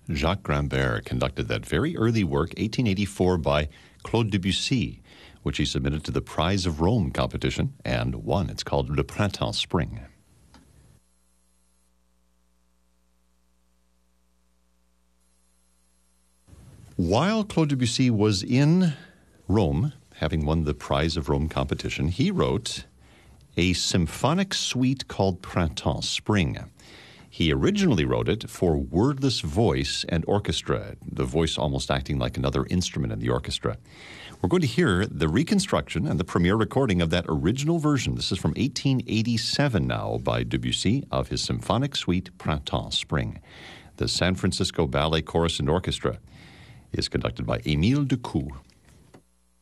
Jacques Grimbert conducted that very early work, 1884, by Claude Debussy, which he submitted to the Prize of Rome competition and won. It's called Le Printemps, Spring. While Claude Debussy was in Rome, having won the Prize of Rome competition, he wrote a symphonic suite called Printemps, Spring. He originally wrote it for wordless voice and orchestra, the voice almost acting like another instrument in the orchestra. We're going to hear the reconstruction and the premiere recording of that original version. This is from 1887 now by Debussy of his symphonic suite Printemps, Spring. The San Francisco Ballet Chorus and Orchestra is conducted by Émile Decou.